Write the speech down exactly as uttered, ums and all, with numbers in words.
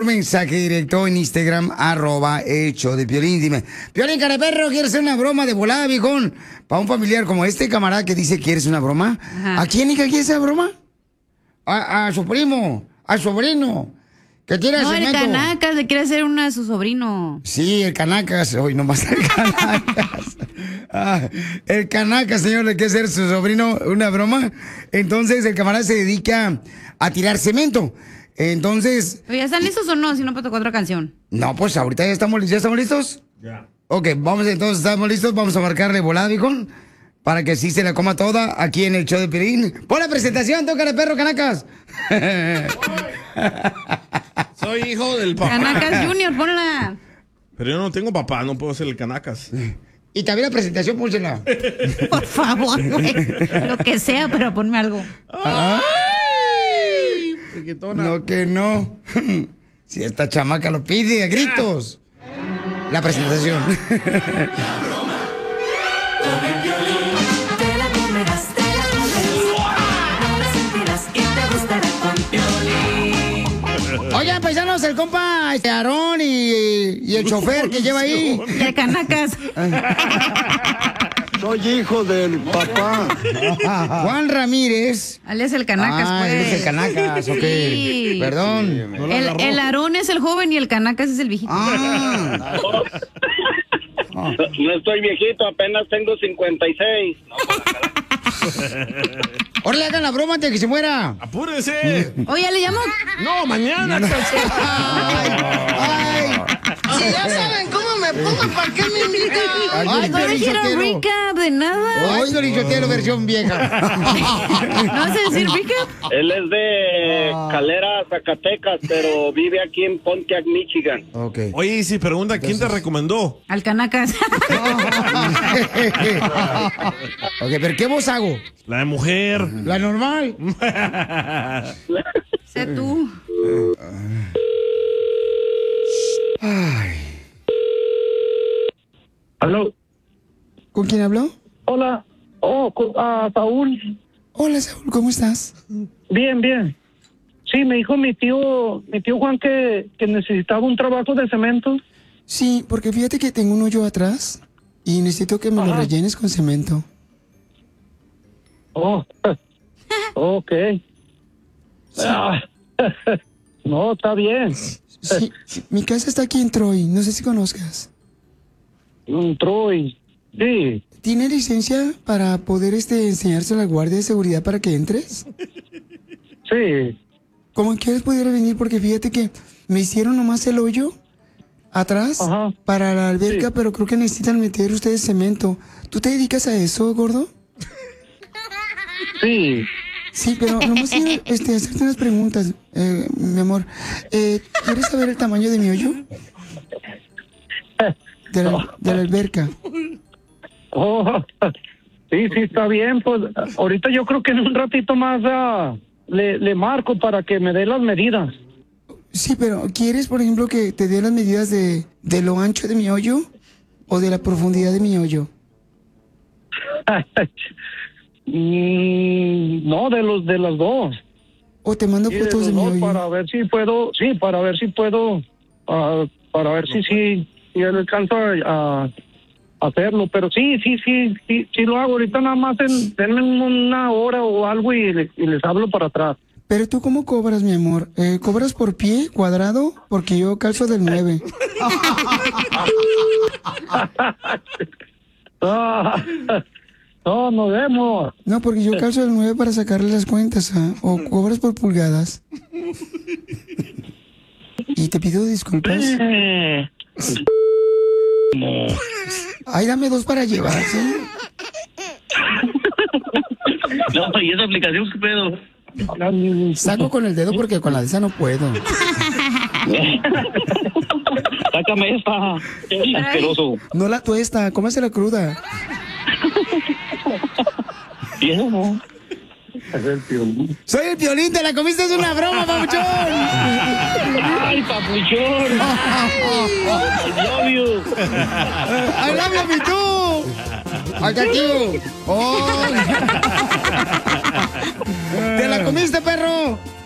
mensaje directo en Instagram, arroba hecho de Piolín. Dime, Piolín, cara de perro, ¿quieres hacer una broma de volada, viejón? Para un familiar como este camarada que dice, ¿quieres una broma? Ajá. ¿A quién, hija, quieres hacer broma? A, a su primo, a su sobrino. ¿Qué tiene No, el cemento? Canacas le quiere hacer una a su sobrino. Sí, el Canacas. Hoy nomás el Canacas. Ah, el Canacas, señor, le quiere hacer a su sobrino una broma. Entonces, el camarada se dedica a tirar cemento. Entonces... ¿Ya están listos o no? Si no, pues tocó otra canción. No, pues ahorita ya estamos, ¿ya estamos listos? Ya. Ok, vamos entonces, estamos listos. Vamos a marcarle volada, viejón, para que sí se la coma toda aquí en el show de Piolín. Pon la presentación, toca de perro, Canacas. Soy hijo del papá. Canacas Junior, ponla. Pero yo no tengo papá, no puedo ser el Canacas. Y también la presentación, pónsela. Por favor, güey. Lo que sea, pero ponme algo. Ay, no, que no. Si esta chamaca lo pide a gritos. La presentación. Oigan, paisanos, el compa este Aarón y, y el chofer que lleva ahí. Y el Canacas. Soy hijo del papá. Juan Ramírez. Alias el Canacas, ah, pues. es el Canacas, ok. Sí. Perdón. Sí, el, el Aarón es el joven y el Canacas es el viejito. Ah. No, no estoy viejito, apenas tengo cincuenta y seis. No, ahora le hagan la broma antes de que se muera. ¡Apúrese! Oye, ¿le llamo? No, mañana. No. Ay, ay. Si ya saben cómo me pongo, ¿para qué me invitan? Ay, Ay, no me dijeron recap de nada. Ay, Don Lichotero, versión vieja. ¿No vas a decir recap? Él es de Calera, Zacatecas, pero vive aquí en Pontiac, Michigan. Okay. Oye, y si pregunta, Entonces... ¿quién te recomendó? Al Canacas. Ok, pero ¿qué voz hago? La de mujer. La normal. Sé tú. Ay. ¿Aló? ¿Con quién habló? Hola. Oh, uh, Saúl. Hola, Saúl, ¿cómo estás? Bien, bien. Sí, me dijo mi tío, mi tío Juan que, que necesitaba un trabajo de cemento. Sí, porque fíjate que tengo un hoyo atrás y necesito que me Ajá. lo rellenes con cemento. Oh, ok. Sí. Ah, no, está bien. Sí, sí, mi casa está aquí en Troy, no sé si conozcas. En Troy, sí. ¿Tiene licencia para poder este enseñarse a la guardia de seguridad para que entres? Sí. ¿Cómo quieres poder venir? Porque fíjate que me hicieron nomás el hoyo atrás Ajá. para la alberca, sí. pero creo que necesitan meter ustedes cemento. ¿Tú te dedicas a eso, gordo? Sí. Sí, pero nomás quiero este, hacerte unas preguntas, eh, mi amor. Eh, ¿Quieres saber el tamaño de mi hoyo? De la, de la alberca. Oh, sí, sí, está bien. Pues ahorita yo creo que en un ratito más uh, le, le marco para que me dé las medidas. Sí, pero ¿quieres, por ejemplo, que te dé las medidas de, de lo ancho de mi hoyo o de la profundidad de mi hoyo? mm, no, de los de las dos. O te mando sí, fotos de, de mi hoyo. Para ver si puedo, sí, para ver si puedo, uh, para ver si sí, si él alcanza a hacerlo. Pero sí, sí, sí, sí, sí lo hago. Ahorita nada más en, denme una hora o algo y, le, y les hablo para atrás. Pero tú, ¿cómo cobras, mi amor? Eh, ¿Cobras por pie, cuadrado? Porque yo calzo del nueve. No, nos vemos. No, porque yo calzo del nueve para sacarle las cuentas, ¿eh? O cobras por pulgadas. Y te pido disculpas. No. Ay, dame dos para llevar, ¿sí? No, ¿y esa aplicación qué pedo? Saco con el dedo porque con la de esa no puedo. Sácame esta. Asqueroso. No la tuesta, cómese la cruda. ¿Bien no? Es el Piolín. Soy el Piolín, te la comiste, es una broma, papuchón. Ay, papuchón. I love you. I love you, me too. Acá, tío. Oh. ¿Te la comiste, perro?